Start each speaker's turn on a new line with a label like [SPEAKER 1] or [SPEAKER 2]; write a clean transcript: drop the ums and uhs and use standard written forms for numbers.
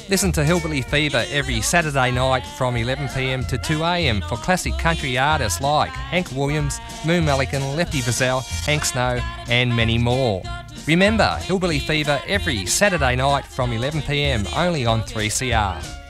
[SPEAKER 1] Listen to Hillbilly Fever every Saturday night from 11 p.m. to 2 a.m. for classic country artists like Hank Williams, Moon Melican, Lefty Frizzell, Hank Snow and many more. Remember, Hillbilly Fever every Saturday night from 11 p.m. only on 3CR.